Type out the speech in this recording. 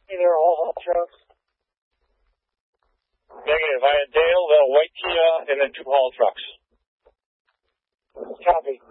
Either all haul trucks. Negative. I had Dale, the white Kia, and then 2 haul trucks. Copy.